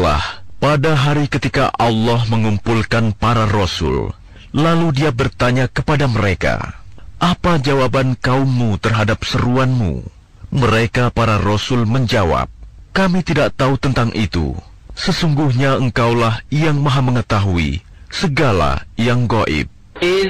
Ingatlah pada hari ketika Allah mengumpulkan para rasul, lalu Dia bertanya kepada mereka, "Apa jawaban kaummu terhadap seruanmu?" Mereka para rasul menjawab, "Kami tidak tahu tentang itu. Sesungguhnya Engkaulah yang Maha Mengetahui segala yang gaib."